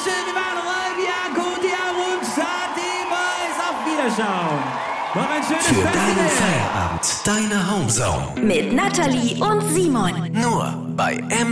Dankeschön, wir waren auf Wiederschauen. Noch ein schönes Für Festival. deinen Feierabend, deine Homezone. Mit Nathalie und Simon. Nur bei